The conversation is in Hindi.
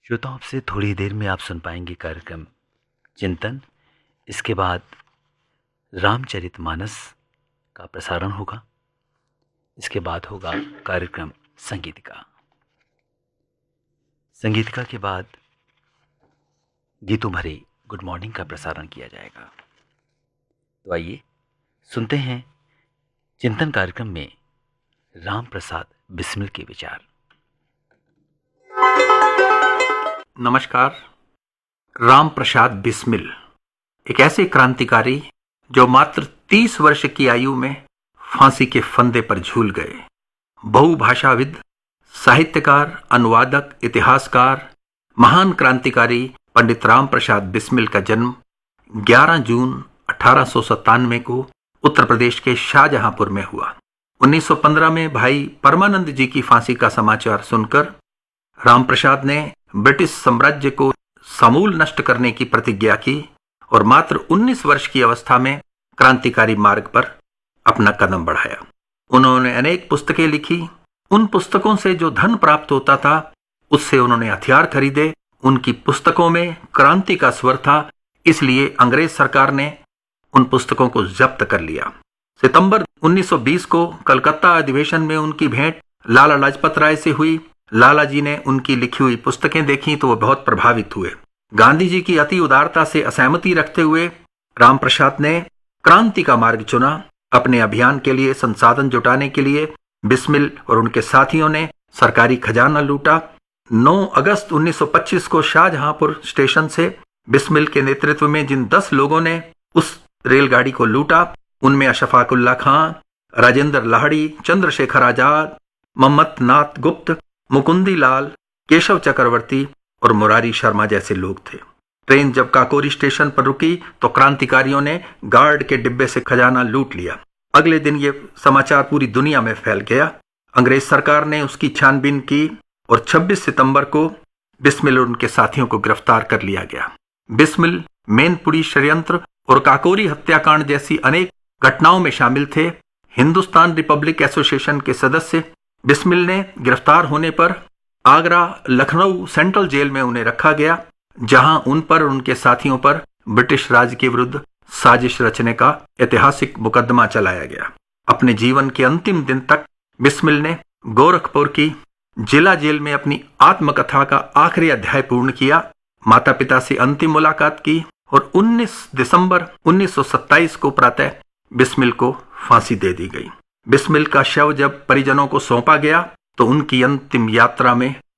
श्रोताओं से थोड़ी देर में आप सुन पाएंगे कार्यक्रम चिंतन। इसके बाद रामचरितमानस का प्रसारण होगा। इसके बाद होगा कार्यक्रम संगीतिका के बाद गीतों भरे गुड मॉर्निंग का प्रसारण किया जाएगा। तो आइए सुनते हैं चिंतन कार्यक्रम में राम प्रसाद बिस्मिल के विचार। नमस्कार। राम प्रसाद बिस्मिल एक ऐसे क्रांतिकारी जो मात्र 30 वर्ष की आयु में फांसी के फंदे पर झूल गए। बहुभाषाविद, साहित्यकार, अनुवादक, इतिहासकार, महान क्रांतिकारी पंडित राम प्रसाद बिस्मिल का जन्म 11 जून 1897 को उत्तर प्रदेश के शाहजहांपुर में हुआ। 1915 में भाई परमानंद जी की फांसी का समाचार सुनकर राम प्रसाद ने ब्रिटिश साम्राज्य को समूल नष्ट करने की प्रतिज्ञा की और मात्र 19 वर्ष की अवस्था में क्रांतिकारी मार्ग पर अपना कदम बढ़ाया। उन्होंने अनेक पुस्तकें लिखी। उन पुस्तकों से जो धन प्राप्त होता था उससे उन्होंने हथियार खरीदे। उनकी पुस्तकों में क्रांति का स्वर था, इसलिए अंग्रेज सरकार ने उन पुस्तकों को जब्त कर लिया। सितंबर 1920 को कलकत्ता अधिवेशन में उनकी भेंट लाला लाजपत राय से हुई। लाला जी ने उनकी लिखी हुई पुस्तकें देखी तो वो बहुत प्रभावित हुए। गांधी जी की अति उदारता से असहमति रखते हुए राम प्रसाद ने क्रांति का मार्ग चुना। अपने अभियान के लिए संसाधन जुटाने के लिए बिस्मिल और उनके साथियों ने सरकारी खजाना लूटा। 9 अगस्त 1925 को शाहजहांपुर स्टेशन से बिस्मिल के नेतृत्व में जिन 10 लोगों ने उस रेलगाड़ी को लूटा, उनमें अशफाक उल्ला खां, राजेंद्र लाहिड़ी, चंद्रशेखर आजाद, मम्मत नाथ गुप्त, मुकुंदी लाल, केशव चक्रवर्ती और मुरारी शर्मा जैसे लोग थे। ट्रेन जब काकोरी स्टेशन पर रुकी तो क्रांतिकारियों ने गार्ड के डिब्बे से खजाना लूट लिया। अगले दिन ये समाचार पूरी दुनिया में फैल गया। अंग्रेज सरकार ने उसकी छानबीन की और 26 सितंबर को बिस्मिल और उनके साथियों को गिरफ्तार कर लिया गया। बिस्मिल मैनपुरी षड्यंत्र और काकोरी हत्याकांड जैसी अनेक घटनाओं में शामिल थे। हिंदुस्तान रिपब्लिक एसोसिएशन के सदस्य बिस्मिल ने गिरफ्तार होने पर आगरा, लखनऊ सेंट्रल जेल में उन्हें रखा गया, जहां उन पर और उनके साथियों पर ब्रिटिश राज के विरुद्ध साजिश रचने का ऐतिहासिक मुकदमा चलाया गया। अपने जीवन के अंतिम दिन तक बिस्मिल ने गोरखपुर की जिला जेल में अपनी आत्मकथा का आखिरी अध्याय पूर्ण किया, माता पिता से अंतिम मुलाकात की और 19 दिसंबर 1927 को प्रातः बिस्मिल को फांसी दे दी गई। बिस्मिल का शव जब परिजनों को सौंपा गया तो उनकी अंतिम यात्रा में